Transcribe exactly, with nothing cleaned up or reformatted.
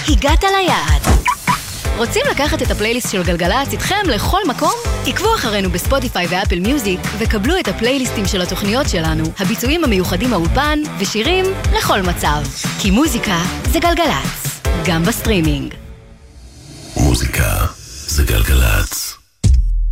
הגעת ליעד. רוצים לקחת את הפלייליסט של גלגלצ איתכם לכל מקום? עקבו אחרינו בספוטיפיי ואפל מיוזיק וקבלו את הפלייליסטים של התוכניות שלנו, הביצועים המיוחדים מהאולפן ושירים לכל מצב. כי מוזיקה זה גלגלצ, גם בסטרימינג. מוזיקה זה גלגלצ.